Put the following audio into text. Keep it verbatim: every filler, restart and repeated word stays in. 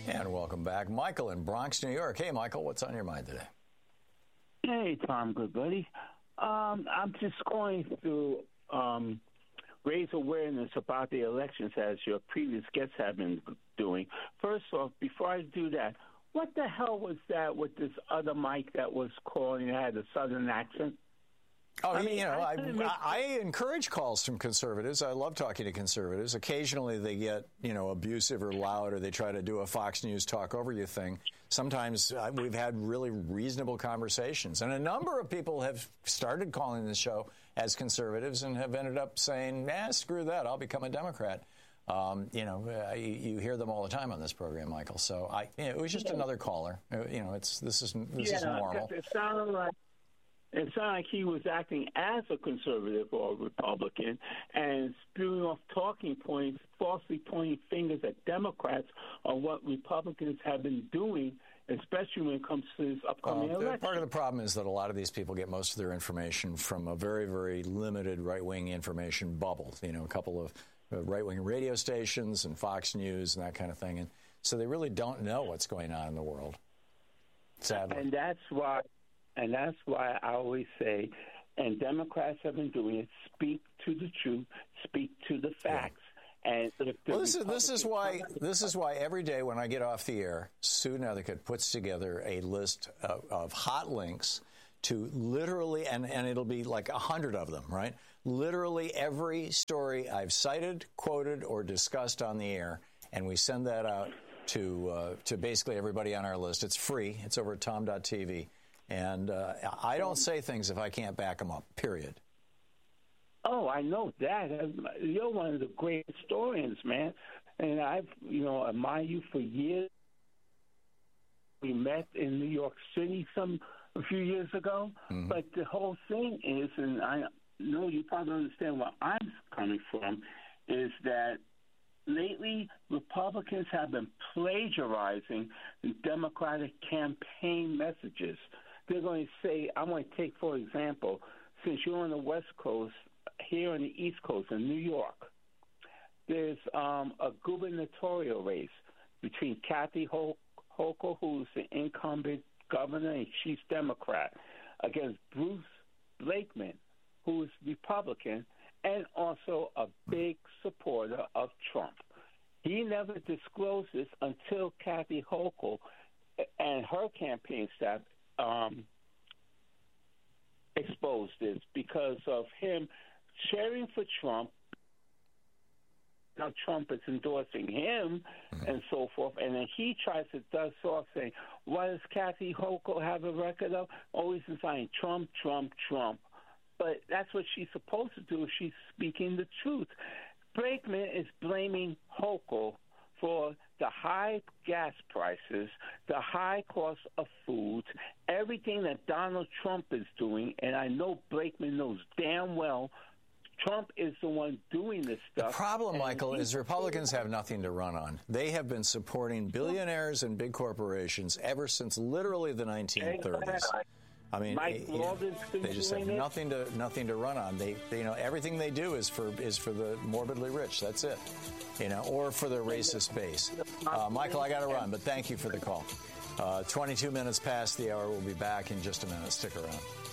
And welcome back. Michael in Bronx, New York. Hey, Michael, what's on your mind today? Hey, Tom, good buddy. Um, I'm just going to um, raise awareness about the elections as your previous guests have been doing. First off, before I do that, what the hell was that with this other Mike that was calling and had a southern accent? Oh, I mean, you know, I, make... I, I encourage calls from conservatives. I love talking to conservatives. Occasionally they get, you know, abusive or loud, or they try to do a Fox News talk over you thing. Sometimes uh, we've had really reasonable conversations. And a number of people have started calling the show as conservatives and have ended up saying, nah, screw that, I'll become a Democrat. Um, you know, uh, you, you hear them all the time on this program, Michael. So I, you know, it was just yeah. another caller. Uh, you know, it's this is this yeah, is normal. It sounded like It sounded like he was acting as a conservative or a Republican and spewing off talking points, falsely pointing fingers at Democrats on what Republicans have been doing, especially when it comes to this upcoming uh, election. Part of the problem is that a lot of these people get most of their information from a very, very limited right-wing information bubble. You know, a couple of right-wing radio stations and Fox News and that kind of thing. And so they really don't know what's going on in the world, sadly. And that's why... And that's why I always say, and Democrats have been doing it, speak to the truth, speak to the facts. Yeah. And if well, this is this is why this is why every day when I get off the air, Sue Nethercutt puts together a list of, of hot links to literally, and, and it'll be like a hundred of them, right? Literally every story I've cited, quoted, or discussed on the air, and we send that out to uh, to basically everybody on our list. It's free. It's over at tom dot t v. And uh, I don't say things if I can't back them up, period. Oh, I know that. You're one of the great historians, man. And I've, you know, admired you for years. We met in New York City some a few years ago. Mm-hmm. But the whole thing is, and I know you probably understand where I'm coming from, is that lately, Republicans have been plagiarizing Democratic campaign messages. They're going to say, I'm going to take, for example, since you're on the West Coast, here on the East Coast in New York, there's um, a gubernatorial race between Kathy Hochul, who's the incumbent governor, and she's Democrat, against Bruce Blakeman, who is Republican, and also a big supporter of Trump. He never disclosed this until Kathy Hochul and her campaign staff um, exposed this because of him cheering for Trump. Now Trump is endorsing him and so forth, and then he tries to dust off saying, what does Kathy Hochul have a record of? Always saying Trump, Trump, Trump. But that's what she's supposed to do if she's speaking the truth. Blakeman is blaming Hochul for the high gas prices, the high cost of food, everything that Donald Trump is doing, and I know Blakeman knows damn well Trump is the one doing this stuff. The problem, Michael, is Republicans have nothing to run on. They have been supporting billionaires and big corporations ever since literally the nineteen thirties. I mean, Mike you, they just have nothing to nothing to run on. They, they, you know, everything they do is for is for the morbidly rich. That's it, you know, or for the racist base. Uh, Michael, I got to run, but thank you for the call. Uh, twenty-two minutes past the hour. We'll be back in just a minute. Stick around.